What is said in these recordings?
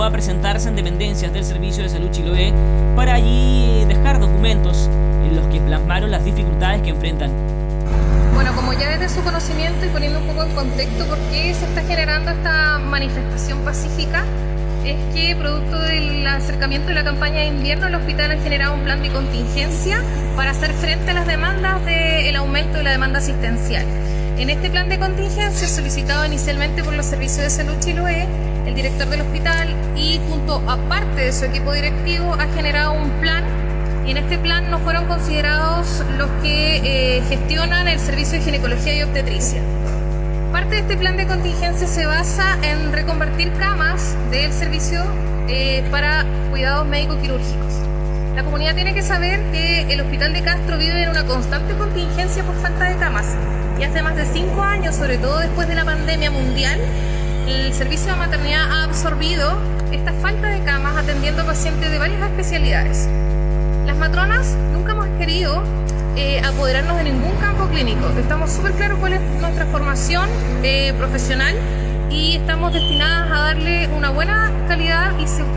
a presentarse en dependencias del Servicio de Salud Chiloé para allí dejar documentos en los que plasmaron las dificultades que enfrentan. Bueno, como ya desde su conocimiento y poniendo un poco en contexto por qué se está generando esta manifestación pacífica, es que producto del acercamiento de la campaña de invierno, el hospital ha generado un plan de contingencia para hacer frente a las demandas del aumento de la demanda asistencial. En este plan de contingencia, solicitado inicialmente por los Servicios de Salud Chiloé, el director del hospital y junto a parte de su equipo directivo ha generado un plan, y en este plan no fueron considerados los que gestionan el servicio de ginecología y obstetricia. Parte de este plan de contingencia se basa en reconvertir camas del servicio para cuidados médico-quirúrgicos. La comunidad tiene que saber que el Hospital de Castro vive en una constante contingencia por falta de camas, y hace más de 5 años, sobre todo después de la pandemia mundial, el servicio de maternidad ha absorbido esta falta de camas atendiendo pacientes de varias especialidades. Las matronas nunca hemos querido apoderarnos de ningún campo clínico. Estamos súper claros cuál es nuestra formación profesional y estamos destinadas a darle una buena calidad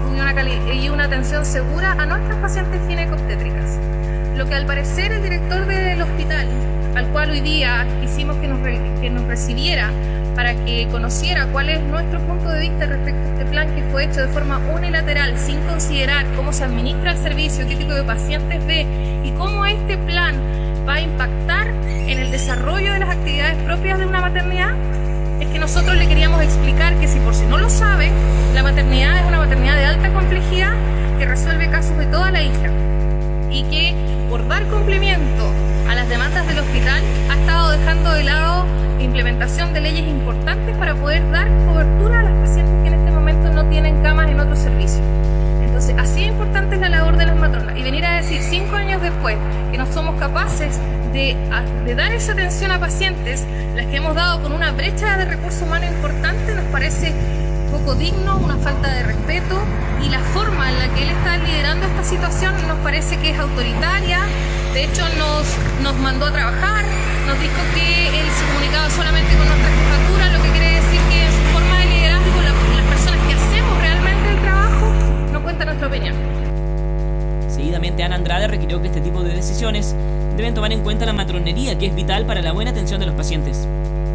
y una atención segura a nuestras pacientes gineco-obstétricas. Lo que al parecer el director del hospital, al cual hoy día quisimos que nos recibiera para que conociera cuál es nuestro punto de vista respecto a este plan que fue hecho de forma unilateral, sin considerar cómo se administra el servicio, qué tipo de pacientes ve y cómo este plan va a impactar en el desarrollo de las actividades propias de una maternidad, es que nosotros le queríamos explicar que, si por si no lo sabe, la maternidad es una maternidad de alta complejidad que resuelve casos de toda la isla y que, por dar cumplimiento a las demandas del hospital, ha estado dejando de lado implementación de leyes importantes para poder dar cobertura a las pacientes que en este momento no tienen camas en otro servicio. Entonces, así de importante es la labor de las matronas, y venir a decir 5 años después que no somos capaces de dar esa atención a pacientes, las que hemos dado con una brecha de recursos humanos importante, nos parece poco digno, una falta de respeto, y la forma en la que él está liderando esta situación nos parece que es autoritaria. De hecho, nos mandó a trabajar, nos dijo que él se comunicaba solamente con nuestra jefatura, lo que quiere decir que en su forma de liderazgo las personas que hacemos realmente el trabajo no cuentan nuestra opinión. Seguidamente, Ana Andrade requirió que este tipo de decisiones deben tomar en cuenta la matronería, que es vital para la buena atención de los pacientes.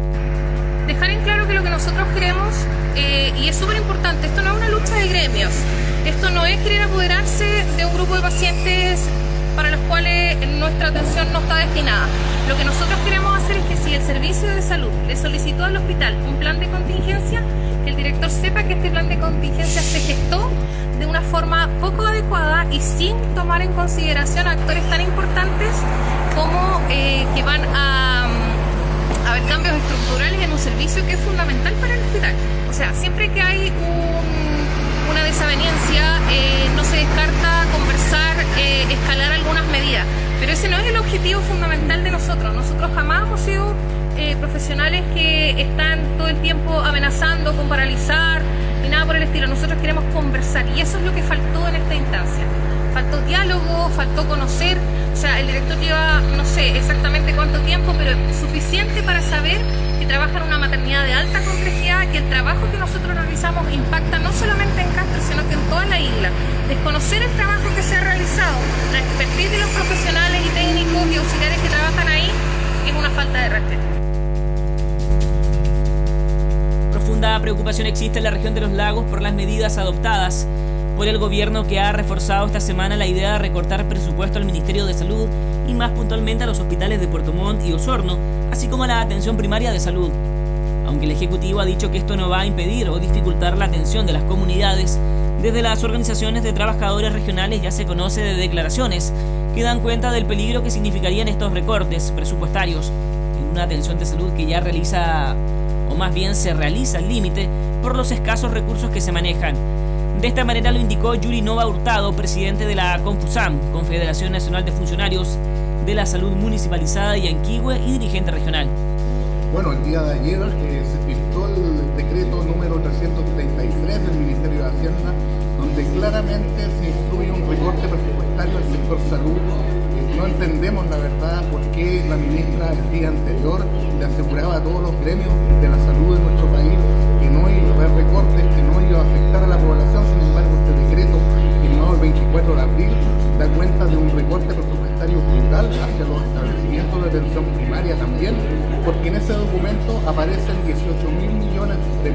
Dejar en claro que lo que nosotros queremos, y es súper importante, esto no es una lucha de gremios, esto no es querer apoderarse de un grupo de pacientes para los cuales nuestra atención no está destinada. Lo que nosotros queremos hacer es que, si el servicio de salud le solicitó al hospital un plan de contingencia, que el director sepa que este plan de contingencia se gestó de una forma poco adecuada y sin tomar en consideración actores tan importantes como que van a haber cambios estructurales en un servicio que es fundamental para el hospital. O sea, siempre que hay una desaveniencia, no se descarta conversar, escalar algunas medidas, pero ese no es el objetivo fundamental de nosotros. Nosotros jamás hemos sido profesionales que están todo el tiempo amenazando con paralizar ni nada por el estilo. Nosotros queremos conversar, y eso es lo que faltó en esta instancia. Faltó diálogo, faltó conocer. O sea, el director lleva, no sé exactamente cuánto tiempo, pero suficiente para saber que trabaja en una maternidad de alta complejidad, que el trabajo que nosotros realizamos impacta no solamente en Castro, sino que en toda la isla. Desconocer el trabajo que se ha realizado, la expertise de los profesionales y técnicos y auxiliares que trabajan ahí, es una falta de respeto. Profunda preocupación existe en la región de los lagos por las medidas adoptadas por el gobierno, que ha reforzado esta semana la idea de recortar presupuesto al Ministerio de Salud y más puntualmente a los hospitales de Puerto Montt y Osorno, así como a la atención primaria de salud. Aunque el Ejecutivo ha dicho que esto no va a impedir o dificultar la atención de las comunidades, desde las organizaciones de trabajadores regionales ya se conoce de declaraciones que dan cuenta del peligro que significarían estos recortes presupuestarios en una atención de salud que ya realiza, o más bien se realiza al límite por los escasos recursos que se manejan. De esta manera lo indicó Yuri Nova Hurtado, presidente de la CONFUSAM, Confederación Nacional de Funcionarios de la Salud Municipalizada de Yanquihue, y dirigente regional. Bueno, el día de ayer se filtró el decreto número 333 del Ministerio de Hacienda, donde claramente se incluye un recorte presupuestario al sector salud. No entendemos, la verdad, por qué la ministra el día anterior le aseguraba a todos los gremios de la salud de nuestro país que no iba a haber recortes, que no iba a afectar a la población, sino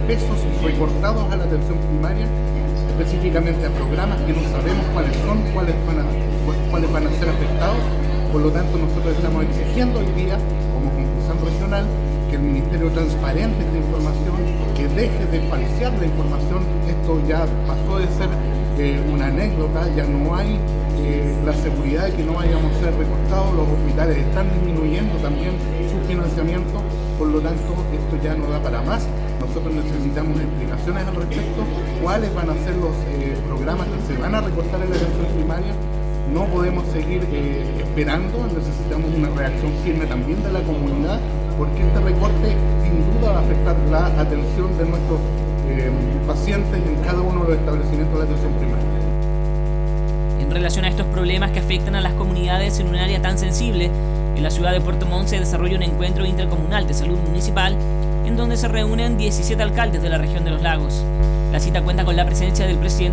pesos recortados a la atención primaria, específicamente a programas que no sabemos cuáles son, cuáles van a ser afectados. Por lo tanto, nosotros estamos exigiendo hoy día, como concursante regional, que el Ministerio transparente esta información, que deje de falsear la información. Esto ya pasó de ser una anécdota, ya no hay la seguridad de que no vayamos a ser recortados, los hospitales están disminuyendo también su financiamiento, por lo tanto esto ya no da para más. Nosotros necesitamos explicaciones al respecto, cuáles van a ser los programas que se van a recortar en la atención primaria. No podemos seguir esperando, necesitamos una reacción firme también de la comunidad, porque este recorte sin duda va a afectar la atención de nuestros pacientes en cada uno de los establecimientos de la atención primaria. En relación a estos problemas que afectan a las comunidades en un área tan sensible, en la ciudad de Puerto Montt se desarrolla un encuentro intercomunal de salud municipal en donde se reúnen 17 alcaldes de la región de los lagos. La cita cuenta con la presencia del presidente